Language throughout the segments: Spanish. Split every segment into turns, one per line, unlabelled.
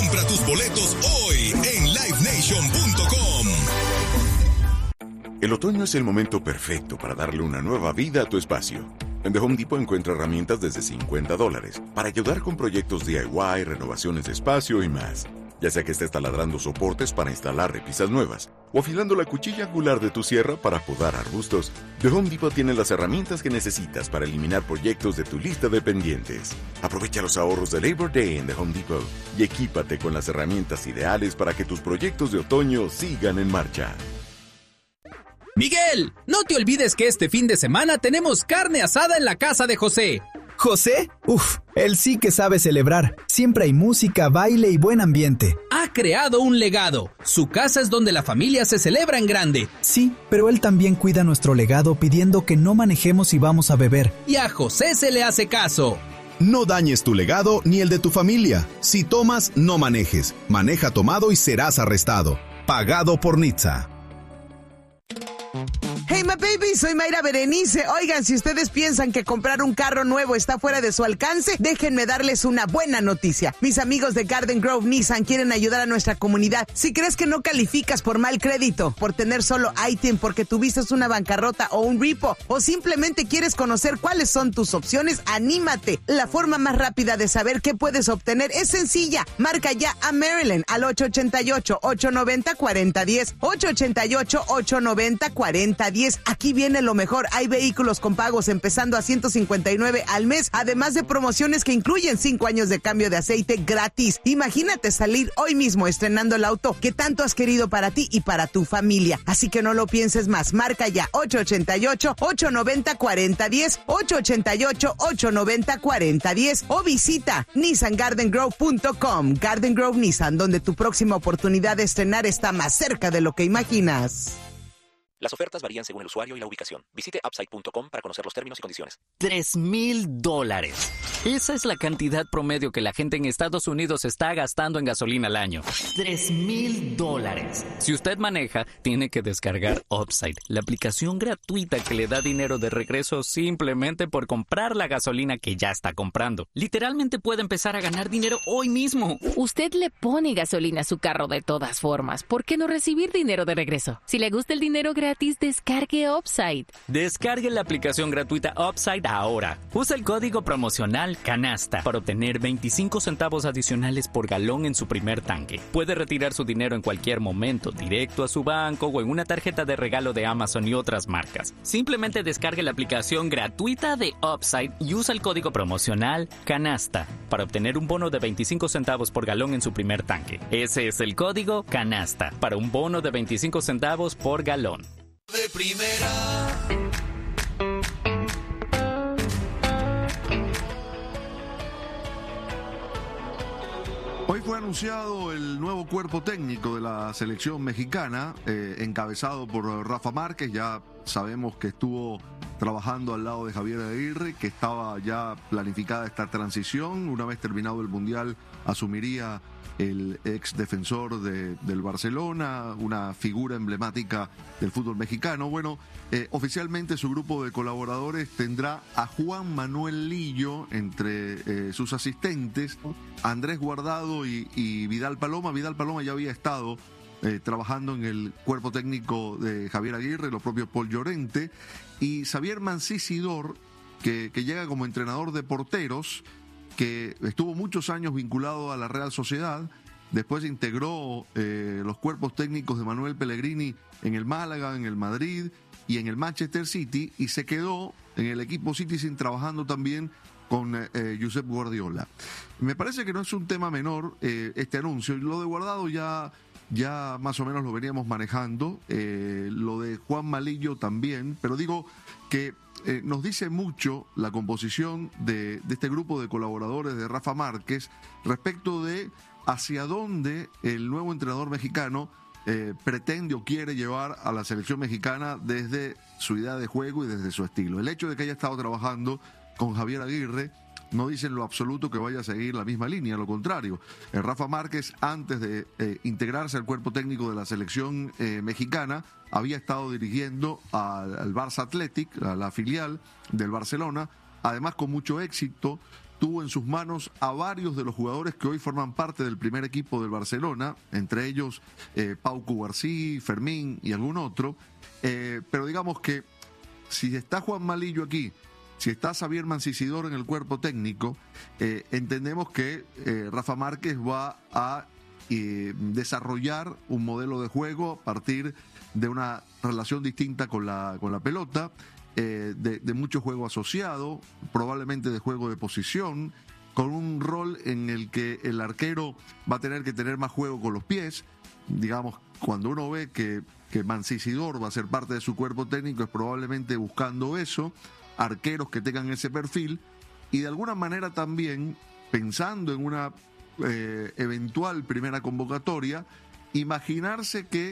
Compra tus boletos hoy en livenation.com.
El otoño es el momento perfecto para darle una nueva vida a tu espacio. En The Home Depot encuentra herramientas desde $50 para ayudar con proyectos DIY, renovaciones de espacio y más. Ya sea que estés taladrando soportes para instalar repisas nuevas o afilando la cuchilla angular de tu sierra para podar arbustos, The Home Depot tiene las herramientas que necesitas para eliminar proyectos de tu lista de pendientes. Aprovecha los ahorros de Labor Day en The Home Depot y equípate con las herramientas ideales para que tus proyectos de otoño sigan en marcha.
Miguel, no te olvides que este fin de semana tenemos carne asada en la casa de José.
¿José? Él sí que sabe celebrar. Siempre hay música, baile y buen ambiente.
Ha creado un legado. Su casa es donde la familia se celebra en grande.
Sí, pero él también cuida nuestro legado pidiendo que no manejemos si vamos a beber.
Y a José se le hace caso.
No dañes tu legado ni el de tu familia. Si tomas, no manejes. Maneja tomado y serás arrestado. Pagado por NHTSA.
Hey, my baby, soy Mayra Berenice. Oigan, si ustedes piensan que comprar un carro nuevo está fuera de su alcance, déjenme darles una buena noticia. Mis amigos de Garden Grove Nissan quieren ayudar a nuestra comunidad. Si crees que no calificas por mal crédito, por tener solo ITIN, porque tuviste una bancarrota o un repo, o simplemente quieres conocer cuáles son tus opciones, anímate. La forma más rápida de saber qué puedes obtener es sencilla. Marca ya a Maryland al 888-890-4010. 888-890-4010. Aquí viene lo mejor. Hay vehículos con pagos empezando a $159 al mes, además de promociones que incluyen 5 años de cambio de aceite gratis. Imagínate salir hoy mismo estrenando el auto que tanto has querido para ti y para tu familia. Así que no lo pienses más. Marca ya 888-890-4010, 888-890-4010 o visita nissangardengrove.com. Garden Grove Nissan, donde tu próxima oportunidad de estrenar está más cerca de lo que imaginas.
Las ofertas varían según el usuario y la ubicación. Visite upside.com para conocer los términos y condiciones.
$3,000. Esa es la cantidad promedio que la gente en Estados Unidos está gastando en gasolina al año. $3,000. Si usted maneja, tiene que descargar Upside, la aplicación gratuita que le da dinero de regreso simplemente por comprar la gasolina que ya está comprando. Literalmente puede empezar a ganar dinero hoy mismo.
Usted le pone gasolina a su carro de todas formas. ¿Por qué no recibir dinero de regreso? Si le gusta el dinero gratis, descargue Upside.
Descargue la aplicación gratuita Upside ahora. Usa el código promocional CANASTA para obtener 25 centavos adicionales por galón en su primer tanque. Puede retirar su dinero en cualquier momento, directo a su banco o en una tarjeta de regalo de Amazon y otras marcas. Simplemente descargue la aplicación gratuita de Upside y usa el código promocional CANASTA para obtener un bono de 25 centavos por galón en su primer tanque. Ese es el código CANASTA para un bono de 25 centavos por galón.
De primera.
Hoy fue anunciado el nuevo cuerpo técnico de la selección mexicana, encabezado por Rafa Márquez. Ya sabemos que estuvo trabajando al lado de Javier Aguirre, que estaba ya planificada esta transición. Una vez terminado el Mundial, asumiría el ex defensor del Barcelona, una figura emblemática del fútbol mexicano. Bueno, oficialmente su grupo de colaboradores tendrá a Juan Manuel Lillo entre sus asistentes, Andrés Guardado y Vidal Paloma. Vidal Paloma ya había estado trabajando en el cuerpo técnico de Javier Aguirre, lo propio Paul Llorente, y Xavier Mancisidor, que llega como entrenador de porteros, que estuvo muchos años vinculado a la Real Sociedad, después integró los cuerpos técnicos de Manuel Pellegrini en el Málaga, en el Madrid y en el Manchester City, y se quedó en el equipo Citizen trabajando también con Josep Guardiola. Me parece que no es un tema menor este anuncio. Lo de Guardado ya más o menos lo veníamos manejando, lo de Juan Malillo también, pero digo que nos dice mucho la composición de este grupo de colaboradores de Rafa Márquez respecto de hacia dónde el nuevo entrenador mexicano pretende o quiere llevar a la selección mexicana desde su idea de juego y desde su estilo. El hecho de que haya estado trabajando con Javier Aguirre no dice en lo absoluto que vaya a seguir la misma línea, lo contrario. Rafa Márquez, antes de integrarse al cuerpo técnico de la selección mexicana, había estado dirigiendo al Barça Athletic, a la filial del Barcelona, además con mucho éxito, tuvo en sus manos a varios de los jugadores que hoy forman parte del primer equipo del Barcelona, entre ellos Pau Cubarsí, Fermín y algún otro, pero digamos que si está Juan Malillo aquí, si está Xavier Mancisidor en el cuerpo técnico, entendemos que Rafa Márquez va a desarrollar un modelo de juego a partir de una relación distinta con la pelota, de mucho juego asociado, probablemente de juego de posición, con un rol en el que el arquero va a tener que tener más juego con los pies. Digamos, cuando uno ve que Mancisidor va a ser parte de su cuerpo técnico, es probablemente buscando eso, arqueros que tengan ese perfil, y de alguna manera también pensando en una eventual primera convocatoria, imaginarse que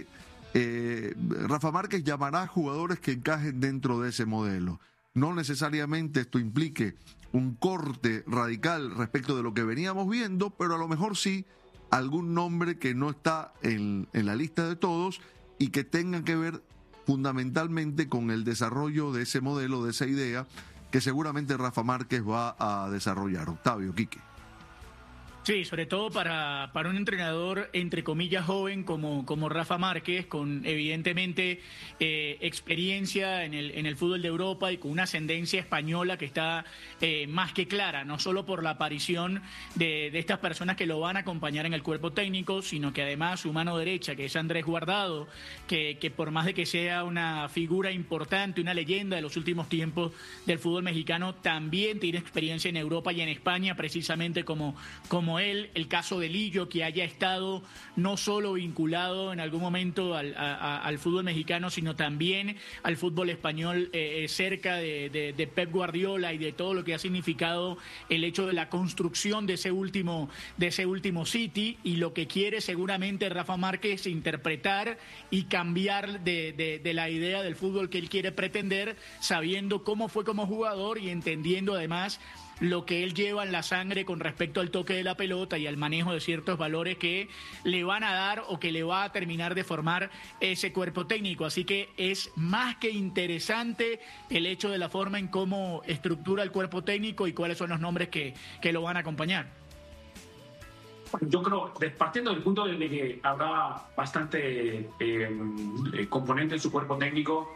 Rafa Márquez llamará a jugadores que encajen dentro de ese modelo. No necesariamente esto implique un corte radical respecto de lo que veníamos viendo, pero a lo mejor sí algún nombre que no está en la lista de todos y que tenga que ver fundamentalmente con el desarrollo de ese modelo, de esa idea que seguramente Rafa Márquez va a desarrollar. Octavio, Quique.
Sí, sobre todo para un entrenador, entre comillas, joven como Rafa Márquez, con evidentemente experiencia en el fútbol de Europa y con una ascendencia española que está más que clara, no solo por la aparición de estas personas que lo van a acompañar en el cuerpo técnico, sino que además su mano derecha, que es Andrés Guardado, que por más de que sea una figura importante, una leyenda de los últimos tiempos del fútbol mexicano, también tiene experiencia en Europa y en España, precisamente como él, el caso de Lillo, que haya estado no solo vinculado en algún momento al fútbol mexicano, sino también al fútbol español, cerca de Pep Guardiola y de todo lo que ha significado el hecho de la construcción de ese último City, y lo que quiere seguramente Rafa Márquez interpretar y cambiar de la idea del fútbol que él quiere pretender, sabiendo cómo fue como jugador y entendiendo además lo que él lleva en la sangre con respecto al toque de la pelota y al manejo de ciertos valores que le van a dar o que le va a terminar de formar ese cuerpo técnico. Así que es más que interesante el hecho de la forma en cómo estructura el cuerpo técnico y cuáles son los nombres que lo van a acompañar.
Yo creo, partiendo del punto de que habrá bastante componente en su cuerpo técnico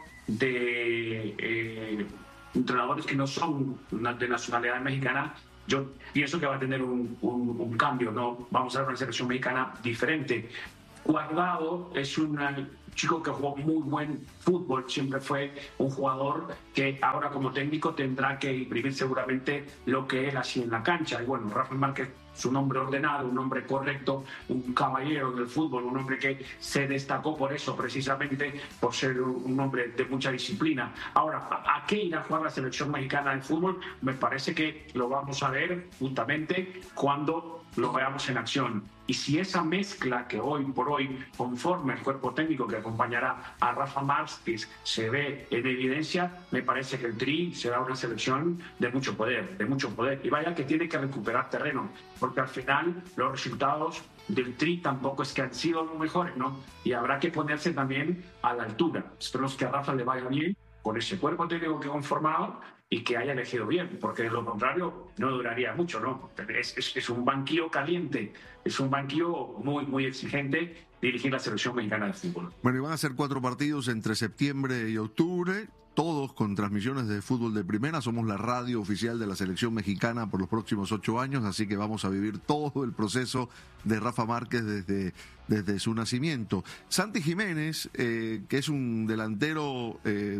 de entrenadores que no son de nacionalidad mexicana, yo pienso que va a tener un cambio, ¿no? Vamos a ver una selección mexicana diferente. Guardado es un chico que jugó muy buen fútbol, siempre fue un jugador que ahora como técnico tendrá que imprimir seguramente lo que él hacía en la cancha. Y bueno, Rafa Márquez, su nombre ordenado, un hombre correcto, un caballero del fútbol, un hombre que se destacó por eso, precisamente por ser un hombre de mucha disciplina. Ahora, ¿a qué irá a jugar la selección mexicana de fútbol? Me parece que lo vamos a ver justamente cuando lo veamos en acción. Y si esa mezcla que hoy por hoy conforma el cuerpo técnico que acompañará a Rafa Márquez se ve en evidencia, me parece que el Tri será una selección de mucho poder. Y vaya que tiene que recuperar terreno, porque al final los resultados del Tri tampoco es que han sido los mejores, ¿no? Y habrá que ponerse también a la altura. Esperemos que a Rafa le vaya bien con ese cuerpo técnico que ha conformado y que haya elegido bien, porque de lo contrario no duraría mucho, ¿no? Es un banquillo caliente, es un banquillo muy, muy exigente dirigir la selección mexicana de fútbol.
Bueno, y van a ser 4 partidos entre septiembre y octubre, todos con transmisiones de fútbol de primera. Somos la radio oficial de la selección mexicana por los próximos 8 años, así que vamos a vivir todo el proceso de Rafa Márquez desde su nacimiento. Santi Jiménez, que es un delantero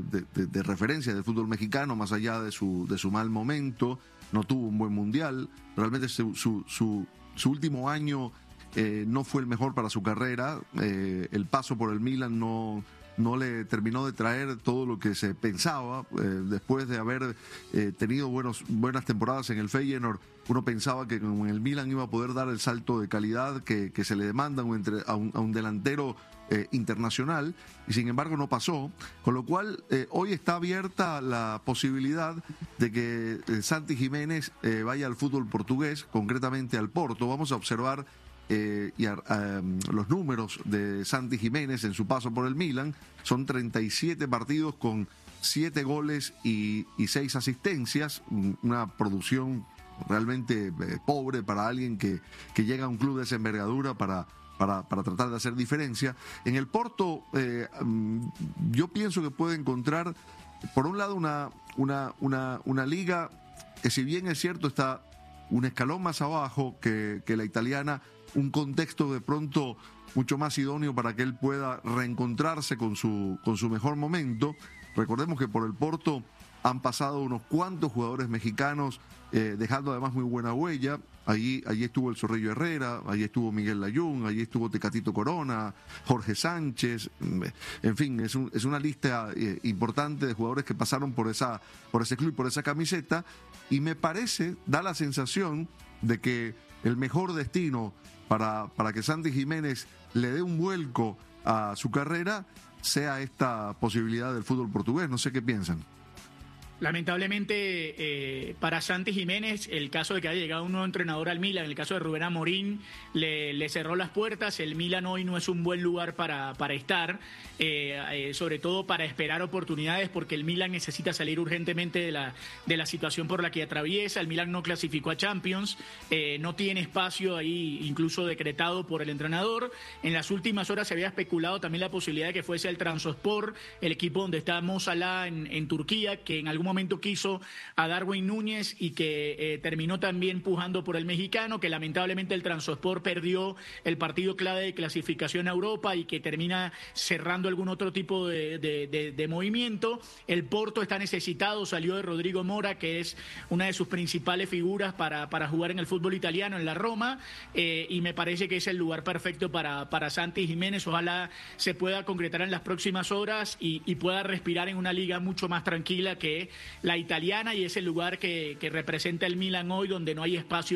de referencia del fútbol mexicano, más allá de su mal momento, no tuvo un buen mundial, realmente su último año no fue el mejor para su carrera, el paso por el Milan no le terminó de traer todo lo que se pensaba. Después de haber tenido buenas temporadas en el Feyenoord, uno pensaba que con el Milan iba a poder dar el salto de calidad que se le demanda a un delantero internacional, y sin embargo no pasó, con lo cual hoy está abierta la posibilidad de que Santi Jiménez vaya al fútbol portugués, concretamente al Porto. Vamos a observar los números de Santi Jiménez en su paso por el Milan. Son 37 partidos con 7 goles y 6 asistencias, una producción realmente pobre para alguien que llega a un club de esa envergadura para tratar de hacer diferencia. En el Porto, yo pienso que puede encontrar, por un lado, una liga que, si bien es cierto, está un escalón más abajo que la italiana, un contexto de pronto mucho más idóneo para que él pueda reencontrarse con su mejor momento. Recordemos que por el Porto han pasado unos cuantos jugadores mexicanos, dejando además muy buena huella. Allí estuvo el Zorrillo Herrera, allí estuvo Miguel Layún, allí estuvo Tecatito Corona, Jorge Sánchez. En fin, es una lista importante de jugadores que pasaron por ese club, por esa camiseta, y me parece, da la sensación de que el mejor destino para que Santi Jiménez le dé un vuelco a su carrera sea esta posibilidad del fútbol portugués. No sé qué piensan.
Lamentablemente para Santi Jiménez, el caso de que haya llegado un nuevo entrenador al Milan, en el caso de Rubén Amorín, le cerró las puertas. El Milan hoy no es un buen lugar para estar, sobre todo para esperar oportunidades, porque el Milan necesita salir urgentemente de la situación por la que atraviesa. El Milan no clasificó a Champions, no tiene espacio ahí incluso decretado por el entrenador. En las últimas horas se había especulado también la posibilidad de que fuese el Trabzonspor, el equipo donde está Mo Salah en Turquía, que en algún momento quiso a Darwin Núñez y que terminó también pujando por el mexicano, que lamentablemente el Trabzonspor perdió el partido clave de clasificación a Europa y que termina cerrando algún otro tipo de movimiento. El Porto está necesitado, salió de Rodrigo Mora, que es una de sus principales figuras para jugar en el fútbol italiano, en la Roma, y me parece que es el lugar perfecto para Santi Jiménez. Ojalá se pueda concretar en las próximas horas y pueda respirar en una liga mucho más tranquila que la italiana, y es el lugar que representa el Milan hoy, donde no hay espacio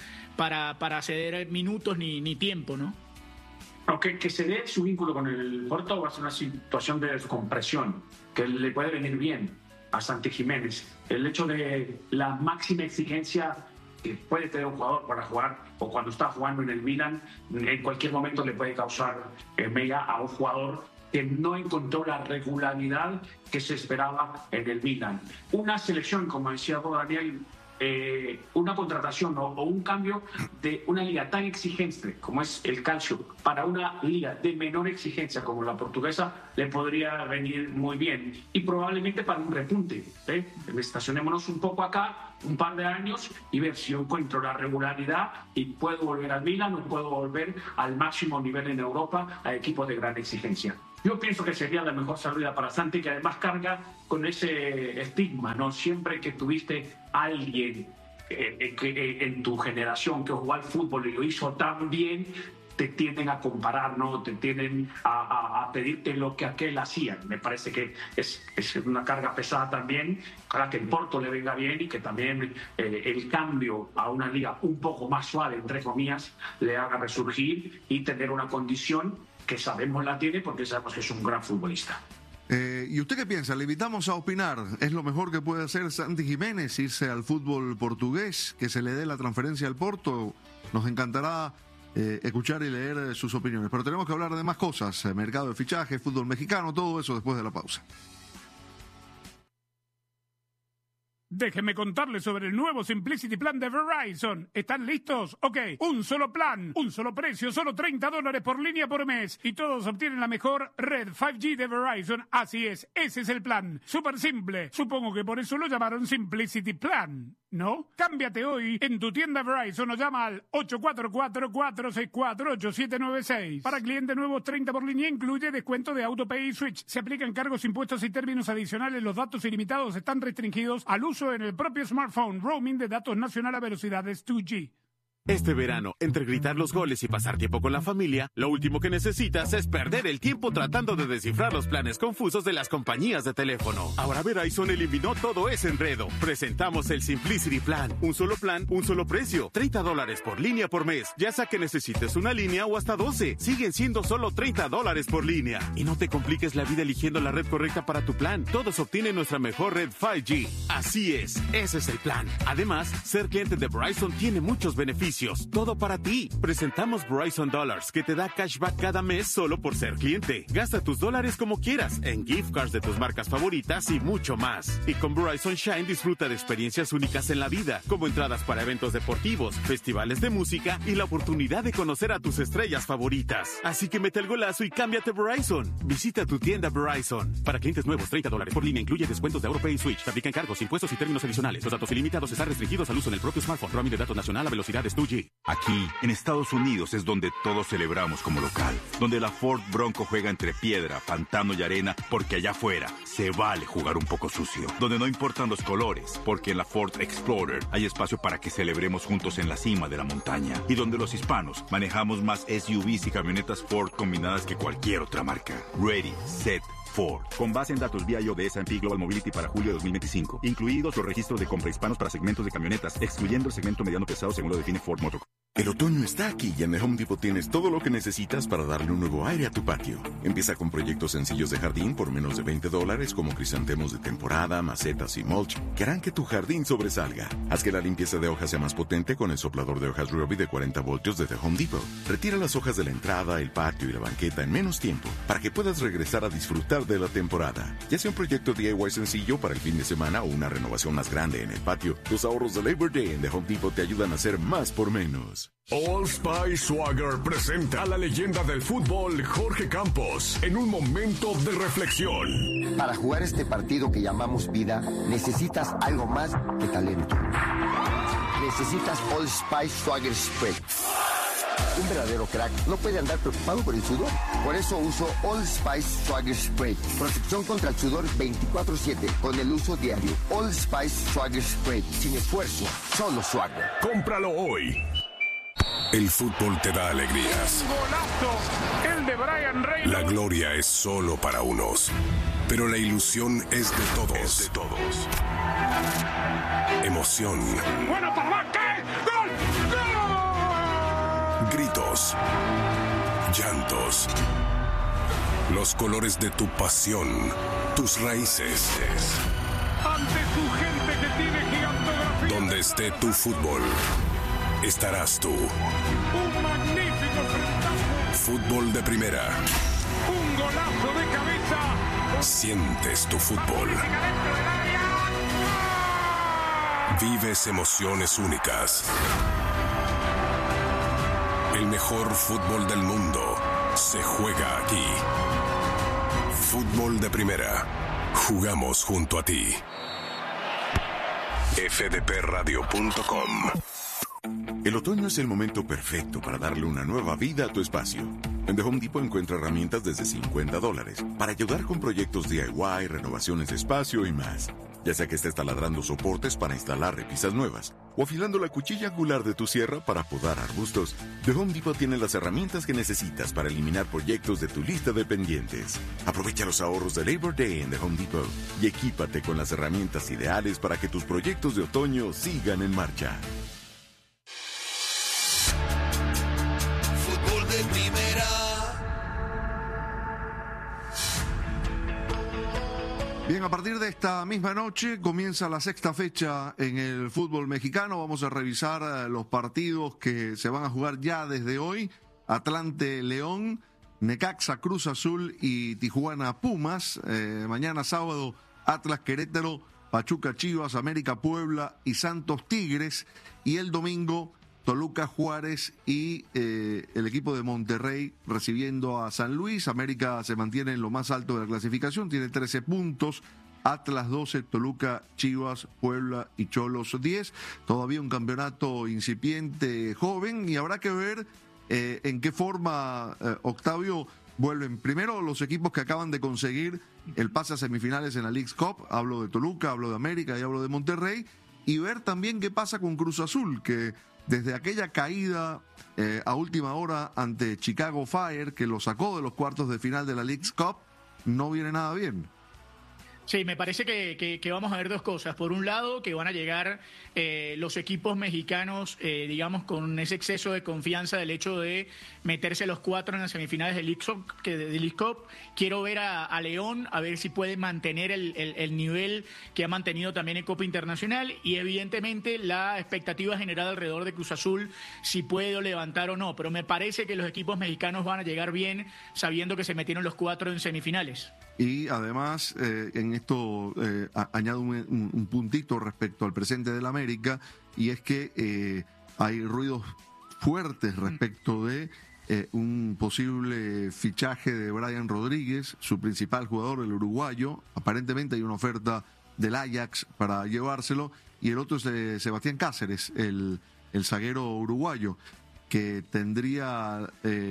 para ceder minutos ni tiempo, ¿no?
Aunque que se dé su vínculo con el Porto va a ser una situación de descompresión que le puede venir bien a Santi Jiménez. El hecho de la máxima exigencia que puede tener un jugador para jugar, o cuando está jugando en el Milan, en cualquier momento le puede causar mega a un jugador que no encontró la regularidad que se esperaba en el Milan. Una selección, como decía Daniel, una contratación o un cambio de una liga tan exigente como es el calcio para una liga de menor exigencia como la portuguesa le podría venir muy bien, y probablemente para un repunte. Estacionémonos un poco acá, un par de años, y ver si yo encuentro la regularidad y puedo volver al Milan o puedo volver al máximo nivel en Europa a equipos de gran exigencia. Yo pienso que sería la mejor salida para Santi, que además carga con ese estigma, ¿no? Siempre que tuviste a alguien en tu generación que jugó al fútbol y lo hizo tan bien, te tienden a comparar, ¿no? Te tienden a pedirte lo que aquel hacía. Me parece que es una carga pesada también. Ojalá que el Porto le venga bien y que también el cambio a una liga un poco más suave, entre comillas, le haga resurgir y tener una condición que sabemos la tiene, porque sabemos que es un gran futbolista.
¿Y usted qué piensa? Le invitamos a opinar. ¿Es lo mejor que puede hacer Santi Jiménez, irse al fútbol portugués, que se le dé la transferencia al Porto? Nos encantará escuchar y leer sus opiniones. Pero tenemos que hablar de más cosas: mercado de fichajes, fútbol mexicano, todo eso después de la pausa.
Déjenme contarles sobre el nuevo Simplicity Plan de Verizon. ¿Están listos? Ok, un solo plan, un solo precio, solo $30 por línea por mes. Y todos obtienen la mejor red 5G de Verizon. Así es, ese es el plan. Súper simple. Supongo que por eso lo llamaron Simplicity Plan, ¿no? Cámbiate hoy en tu tienda Verizon o llama al 844-464-8796. Para clientes nuevos, 30 por línea, incluye descuento de AutoPay y Switch. Se aplican cargos, impuestos y términos adicionales. Los datos ilimitados están restringidos al uso en el propio smartphone. Roaming de datos nacional a velocidades 2G.
Este verano, entre gritar los goles y pasar tiempo con la familia, lo último que necesitas es perder el tiempo tratando de descifrar los planes confusos de las compañías de teléfono. Ahora Verizon eliminó todo ese enredo. Presentamos el Simplicity Plan. Un solo plan, un solo precio. $30 por línea por mes. Ya sea que necesites una línea o hasta 12. Siguen siendo solo $30 por línea. Y no te compliques la vida eligiendo la red correcta para tu plan. Todos obtienen nuestra mejor red 5G. Así es, ese es el plan. Además, ser cliente de Verizon tiene muchos beneficios. beneficios, todo para ti. Presentamos Verizon Dollars, que te da cashback cada mes solo por ser cliente. Gasta tus dólares como quieras, en gift cards de tus marcas favoritas y mucho más. Y con Verizon Shine disfruta de experiencias únicas en la vida, como entradas para eventos deportivos, festivales de música y la oportunidad de conocer a tus estrellas favoritas. Así que mete el golazo y cámbiate Verizon. Visita tu tienda Verizon. Para clientes nuevos, $30 por línea, incluye descuentos de AuroPay y Switch. Te aplican cargos, impuestos y términos adicionales. Los datos ilimitados están restringidos al uso en el propio smartphone. Roaming de datos nacional a velocidades 2G.
Aquí, en Estados Unidos, es donde todos celebramos como local. Donde la Ford Bronco juega entre piedra, pantano y arena, porque allá afuera se vale jugar un poco sucio. Donde no importan los colores, porque en la Ford Explorer hay espacio para que celebremos juntos en la cima de la montaña. Y donde los hispanos manejamos más SUVs y camionetas Ford combinadas que cualquier otra marca. Ready, set, Ford. Con base en datos BIO de S&P Global Mobility para julio de 2025. Incluidos los registros de compra hispanos para segmentos de camionetas, excluyendo el segmento mediano pesado según lo define Ford Motor.
El otoño está aquí y en The Home Depot tienes todo lo que necesitas para darle un nuevo aire a tu patio. Empieza con proyectos sencillos de jardín por menos de $20 como crisantemos de temporada, macetas y mulch que harán que tu jardín sobresalga. Haz que la limpieza de hojas sea más potente con el soplador de hojas Ryobi de 40 voltios de The Home Depot. Retira las hojas de la entrada, el patio y la banqueta en menos tiempo para que puedas regresar a disfrutar de la temporada. Ya sea un proyecto DIY sencillo para el fin de semana o una renovación más grande en el patio, los ahorros de Labor Day en The Home Depot te ayudan a hacer más por menos.
Old Spice Swagger presenta a la leyenda del fútbol Jorge Campos en un momento de reflexión.
Para jugar este partido que llamamos vida, necesitas algo más que talento. Necesitas Old Spice Swagger Spray. Un verdadero crack no puede andar preocupado por el sudor. Por eso uso Old Spice Swagger Spray. Protección contra el sudor 24/7 con el uso diario. Old Spice Swagger Spray. Sin esfuerzo, solo Swagger.
Cómpralo hoy. El fútbol te da alegrías.
¡Golazo! El de Brian Reynolds.
La gloria es solo para unos, pero la ilusión es de todos. Emoción.
¡Bueno, papá! ¿Qué? ¡Gol! ¡Gol!
Gritos. Llantos. Los colores de tu pasión. Tus raíces.
Ante tu gente que tiene gigantografía.
Donde esté tu fútbol, estarás tú.
Un magnífico frentazo.
Fútbol de primera.
Un golazo de cabeza.
Sientes tu fútbol. Vives emociones únicas. El mejor fútbol del mundo se juega aquí. Fútbol de primera. Jugamos junto a ti. fdpradio.com.
El otoño es el momento perfecto para darle una nueva vida a tu espacio. En The Home Depot encuentra herramientas desde $50 para ayudar con proyectos DIY, renovaciones de espacio y más. Ya sea que estés taladrando soportes para instalar repisas nuevas o afilando la cuchilla angular de tu sierra para podar arbustos, The Home Depot tiene las herramientas que necesitas para eliminar proyectos de tu lista de pendientes. Aprovecha los ahorros de Labor Day en The Home Depot y equípate con las herramientas ideales para que tus proyectos de otoño sigan en marcha.
Fútbol de primera.
Bien, a partir de esta misma noche comienza la sexta fecha en el fútbol mexicano. Vamos a revisar los partidos que se van a jugar ya desde hoy. Atlante León, Necaxa Cruz Azul y Tijuana Pumas. Mañana sábado Atlas Querétaro, Pachuca Chivas, América Puebla y Santos Tigres. Y el domingo Toluca Juárez y el equipo de Monterrey recibiendo a San Luis. América se mantiene en lo más alto de la clasificación, tiene 13 puntos. Atlas 12, Toluca, Chivas, Puebla y Cholos 10. Todavía un campeonato incipiente, joven, y habrá que ver en qué forma, Octavio, vuelven. Primero los equipos que acaban de conseguir el pase a semifinales en la Leagues Cup. Hablo de Toluca, hablo de América y hablo de Monterrey. Y ver también qué pasa con Cruz Azul, que desde aquella caída a última hora ante Chicago Fire, que lo sacó de los cuartos de final de la Leagues Cup, no viene nada bien.
Sí, me parece que vamos a ver dos cosas. Por un lado, que van a llegar los equipos mexicanos, digamos, con ese exceso de confianza del hecho de meterse los 4 en las semifinales del League Cup. Quiero ver a León, a ver si puede mantener el nivel que ha mantenido también en Copa Internacional, y evidentemente la expectativa generada alrededor de Cruz Azul, si puede levantar o no. Pero me parece que los equipos mexicanos van a llegar bien, sabiendo que se metieron los 4 en semifinales.
Y además, en esto añado un puntito respecto al presente del América, y es que hay ruidos fuertes respecto de un posible fichaje de Brian Rodríguez, su principal jugador, el uruguayo. Aparentemente hay una oferta del Ajax para llevárselo, y el otro es Sebastián Cáceres, el zaguero uruguayo, que tendría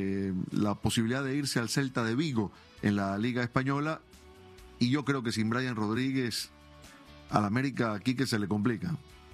la posibilidad de irse al Celta de Vigo en la Liga Española, y yo creo que sin Brian Rodríguez al América aquí que se le complica.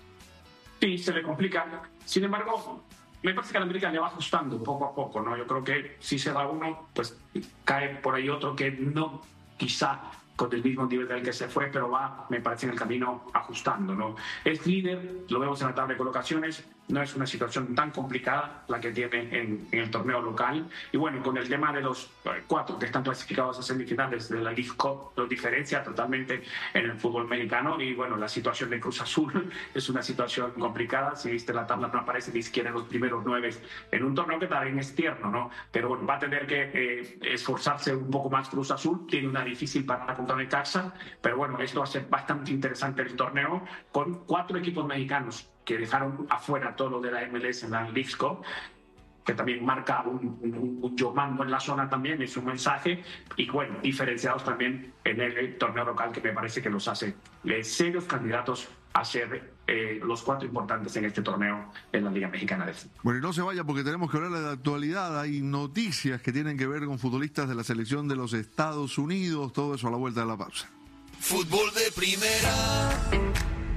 Sí, se le complica. Sin embargo, me parece que al América le va ajustando poco a poco, ¿no? Yo creo que si se va uno, pues cae por ahí otro que no, quizá con el mismo nivel del que se fue, pero va, me parece, en el camino ajustando, ¿no? Es líder, lo vemos en la tabla de colocaciones, no es una situación tan complicada la que tiene en el torneo local. Y bueno, con el tema de los 4 que están clasificados a semifinales de la League Cup, los diferencia totalmente en el fútbol mexicano. Y bueno, la situación de Cruz Azul es una situación complicada. Si viste la tabla, no aparece ni siquiera en los primeros 9 en un torneo que también es tierno, ¿no? Pero bueno, va a tener que esforzarse un poco más Cruz Azul. Tiene una difícil parada contra Necaxa, pero bueno, esto va a ser bastante interesante el torneo, con 4 equipos mexicanos que dejaron afuera todo lo de la MLS en la League Cup, que también marca un yo mando en la zona también, es un mensaje, y bueno, diferenciados también en el torneo local, que me parece que los hace serios candidatos a ser los 4 importantes en este torneo en la Liga Mexicana de Fútbol.
Bueno, y no se vaya porque tenemos que hablar de la actualidad. Hay noticias que tienen que ver con futbolistas de la selección de los Estados Unidos, todo eso a la vuelta de la pausa.
Fútbol de primera.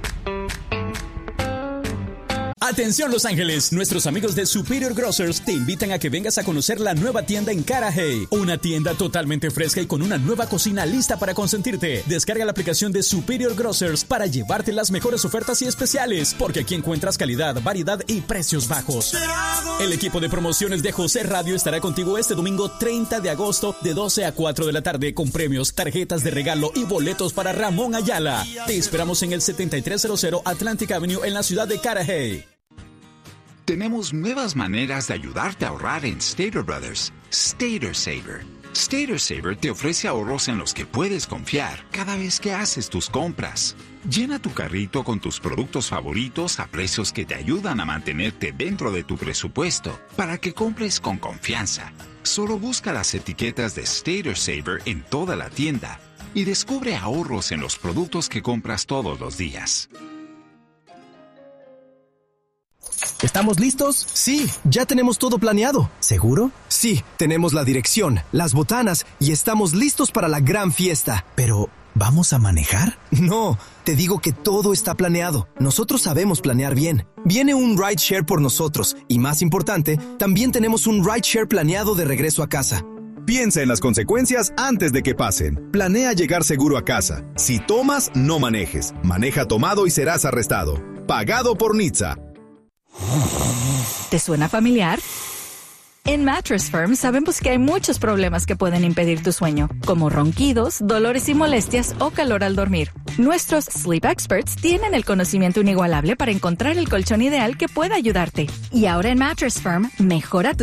Atención Los Ángeles, nuestros amigos de Superior Grocers te invitan a que vengas a conocer la nueva tienda en Carajay, una tienda totalmente fresca y con una nueva cocina lista para consentirte. Descarga la aplicación de Superior Grocers para llevarte las mejores ofertas y especiales, porque aquí encuentras calidad, variedad y precios bajos. El equipo de promociones de José Radio estará contigo este domingo 30 de agosto de 12 a 4 de la tarde con premios, tarjetas de regalo y boletos para Ramón Ayala. Te esperamos en el 7300 Atlantic Avenue en la ciudad de Carajay.
Tenemos nuevas maneras de ayudarte a ahorrar en Stater Brothers. Stater Saver. Stater Saver te ofrece ahorros en los que puedes confiar cada vez que haces tus compras. Llena tu carrito con tus productos favoritos a precios que te ayudan a mantenerte dentro de tu presupuesto para que compres con confianza. Solo busca las etiquetas de Stater Saver en toda la tienda y descubre ahorros en los productos que compras todos los días.
¿Estamos listos? Sí, ya tenemos todo planeado. ¿Seguro? Sí, tenemos la dirección, las botanas y estamos listos para la gran fiesta. Pero, ¿vamos a manejar? No, te digo que todo está planeado. Nosotros sabemos planear bien. Viene un rideshare por nosotros y, más importante, también tenemos un rideshare planeado de regreso a casa.
Piensa en las consecuencias antes de que pasen. Planea llegar seguro a casa. Si tomas, no manejes. Maneja tomado y serás arrestado. Pagado por NHTSA.
¿Te suena familiar? En Mattress Firm sabemos que hay muchos problemas que pueden impedir tu sueño, como ronquidos, dolores y molestias o calor al dormir. Nuestros Sleep Experts tienen el conocimiento inigualable para encontrar el colchón ideal que pueda ayudarte. Y ahora en Mattress Firm, mejora tu